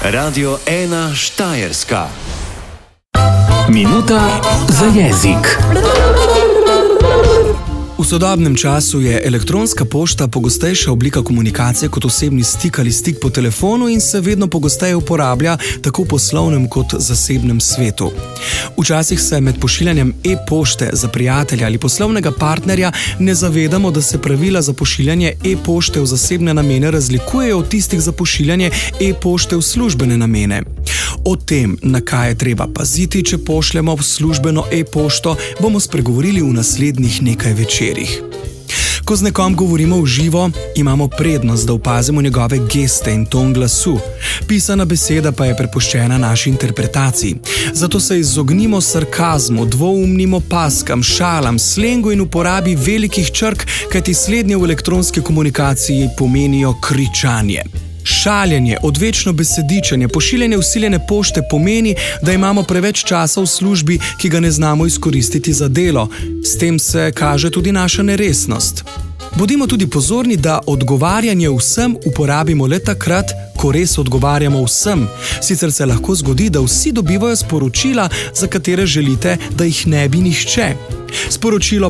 Radio 1 Štajerska. Minuta za jezik. V sodobnem času je elektronska pošta pogostejša oblika komunikacije kot osebni stik ali stik po telefonu in se vedno pogosteje uporablja tako v poslovnem kot zasebnem svetu. Včasih se med pošiljanjem e-pošte za prijatelja ali poslovnega partnerja ne zavedamo, da se pravila za pošiljanje e-pošte v zasebne namene razlikujejo od tistih za pošiljanje e-pošte v službene namene. O tem, na kaj je treba paziti, če pošljemo v službeno e-pošto, bomo spregovorili v naslednjih nekaj večerih. Ko z nekom govorimo v živo, imamo prednost, da opazimo njegove geste in ton glasu. Pisana beseda pa je prepuščena naši interpretaciji. Zato se izognimo sarkazmu, dvoumnim opazkam, šalam, slengu in uporabi velikih črk, kajti slednje v elektronski komunikaciji pomenijo kričanje. Šaljenje, odvečno besedičenje, pošiljanje vsiljene pošte pomeni, da imamo preveč časa v službi, ki ga ne znamo izkoristiti za delo. S tem se kaže tudi naša neresnost. Bodimo tudi pozorni, da odgovarjanje vsem uporabimo le takrat, ko res odgovarjamo vsem. Sicer se lahko zgodi, da vsi dobivajo sporočila, za katere želite, da jih ne bi nihče. Sporočilo